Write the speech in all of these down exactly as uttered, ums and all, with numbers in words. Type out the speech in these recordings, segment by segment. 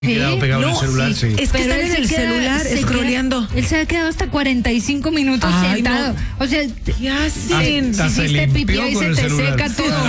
Sí, quedado pegado no, en el celular, sí. sí. Es que Pero están él en se el queda- celular se scrolleando. queda- él se ha quedado hasta cuarenta y cinco minutos Ay, sentado. no. O sea, Ya sí. Hasta si se hiciste limpió pipí y con se el te celular. seca todo.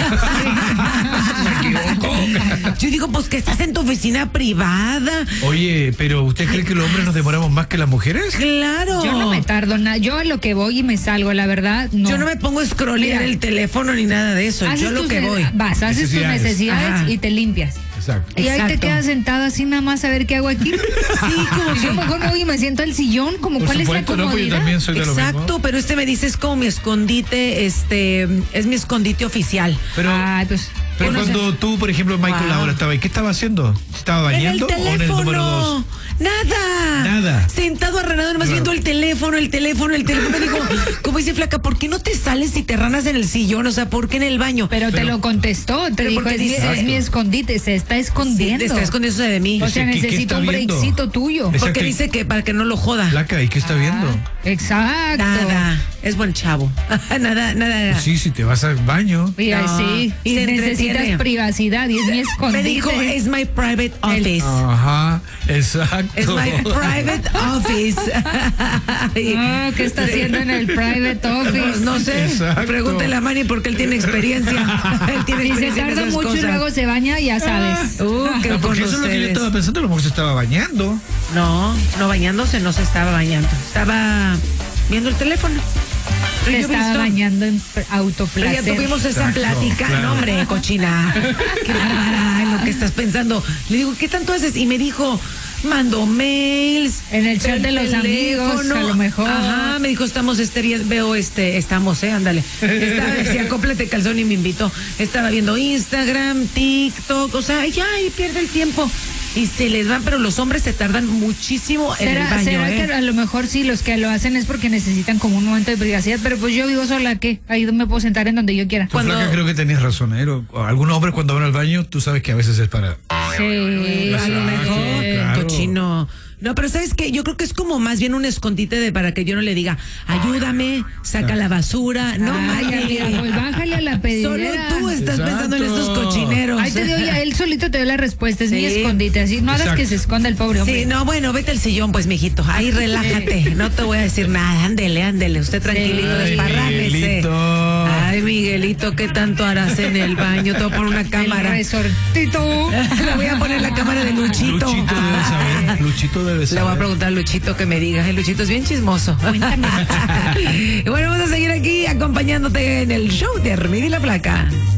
Me equivoco. Yo digo, pues que estás en tu oficina privada. Oye, pero ¿usted cree que los hombres nos demoramos más que las mujeres? Claro. Yo no me tardo nada. Yo a lo que voy y me salgo, la verdad, no. Yo no me pongo a scrollear Mira. el teléfono ni nada de eso. Haces Yo lo tus que ne- voy. Vas, haces tus Necesidades. necesidades Ajá. y te limpias. Exacto. Y ahí te Exacto. quedas sentada así nada más a ver qué hago aquí. Sí, como Y yo que- mejor me voy y me siento al sillón, como Por cuál es supuesto, la no, pues yo comodidad. también soy de lo mismo. Exacto, pero este me dice es como mi escondite, este, es mi escondite oficial. Pero, Ay, pues. pero yo no sé. cuando tú, por ejemplo, Michael, Wow. ahora estaba ahí, ¿qué estaba haciendo? ¿Estaba En el bañando o en el número dos? teléfono. Nada. Nada. Sentado arranado, nomás Claro. viendo el teléfono, el teléfono, el teléfono. Me dijo, como dice Flaca, ¿por qué no te sales y te ranas en el sillón? O sea, ¿por qué en el baño? Pero, te Pero- lo contestó, te pero dijo, porque es mi, dice- es mi escondite, se está Sí, escondiendo. está escondiéndose de mí. O sea, ¿Qué- qué necesito está un viendo? breakcito tuyo. Es- Porque Exacto. dice que para que no lo joda. Placa, ¿y qué está viendo? Ah, exacto. Nada. Es buen chavo. nada, nada. Pues sí, si te vas al baño. Mira, No, sí, y se necesitas entretiene. privacidad y es mi escondite. Me dijo, es my private office. Ajá, exacto. Es my private office. Ah, ¿qué está haciendo en el private office? Pues no sé, Exacto. pregúntale a Manny porque él tiene experiencia. Él tiene Si se experiencia en tarda esas mucho y cosas. luego se baña, ya sabes. Uh, que No, con porque eso es lo que yo ustedes. estaba pensando, a lo mejor se estaba bañando. No, no bañándose, no se estaba bañando. Estaba viendo el teléfono. Pero Se yo he estaba visto- bañando en pero ya autoplacer. tuvimos esa Exacto, plática. claro. No, hombre, cochina. Qué bárbara en lo que estás pensando. Le digo, ¿qué tanto haces? Y me dijo, mando mails. En el chat el de los amigos, teléfono. a lo mejor. Ajá, me dijo, estamos este día, veo este, estamos, eh, ándale. Estaba, decía, acóplate calzón y me invitó. Estaba viendo Instagram, TikTok, o sea, ya, y pierde el tiempo. Y se les van, pero los hombres se tardan muchísimo en el ¿Será, baño, será ¿eh? que a lo mejor sí, los que lo hacen es porque necesitan como un momento de privacidad? Pero pues yo vivo sola, ¿qué? Ahí me puedo sentar en donde yo quiera. Tú, Cuando- Flaca, creo que tenías razón, ¿eh? O- o Algunos hombres cuando van al baño, tú sabes que a veces es para... Sí, A lo mejor, claro. cochino. No, pero ¿sabes qué? Yo creo que es como más bien un escondite de para que yo no le diga, ayúdame, saca la basura. No, Ay, Manny. amiga, pues bájale a la Solo pedidera. tú estás Exacto. pensando en estos cochineros. Ahí te dio ya, él solito te dio la respuesta, es Sí. mi escondite, así no hagas Exacto. que se esconda el pobre hombre. Sí, no, bueno, vete al sillón, pues, mijito. Ahí relájate. No te voy a decir nada. Ándele, ándele. Usted tranquilito, Ay, desparrámese. Miguelito. Ay, Miguelito, ¿qué tanto harás en el baño? Te voy a poner una El cámara. resortito. Le voy a poner la cámara de Luchito. Luchito debe saber. Luchito debe Le saber. voy a preguntar a Luchito que me diga. El Luchito es bien chismoso. Cuéntame. Y bueno, vamos a seguir aquí acompañándote en el show de Hermida y la Placa.